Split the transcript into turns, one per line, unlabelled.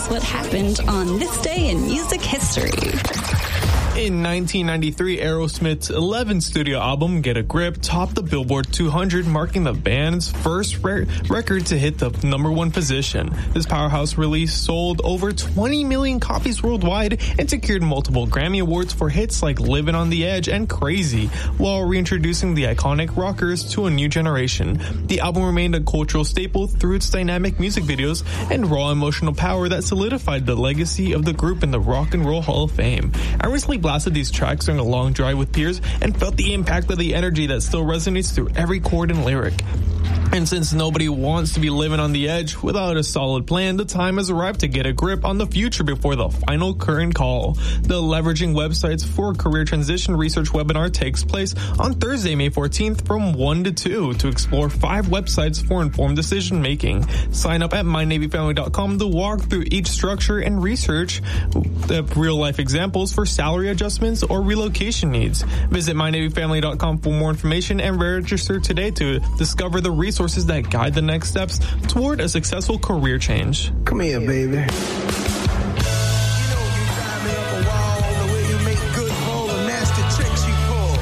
here's what happened on this day in music history.
In 1993, Aerosmith's 11th studio album, Get a Grip, topped the Billboard 200, marking the band's first record to hit the #1 position. This powerhouse release sold over 20 million copies worldwide and secured multiple Grammy Awards for hits like Livin' on the Edge and Crazy, while reintroducing the iconic rockers to a new generation. The album remained a cultural staple through its dynamic music videos and raw emotional power that solidified the legacy of the group in the Rock and Roll Hall of Fame. I recently blasted these tracks during a long drive with peers and felt the impact of the energy that still resonates through every chord and lyric. And since nobody wants to be living on the edge without a solid plan, the time has arrived to get a grip on the future before the final curtain call. The Leveraging Websites for Career Transition Research webinar takes place on Thursday, May 14th from 1 to 2 to explore 5 websites for informed decision making. Sign up at mynavyfamily.com to walk through each structure and research the real life examples for salary adjustments or relocation needs. Visit mynavyfamily.com for more information and register today to discover the resources that guide the next steps toward a successful career change.
Come here, baby.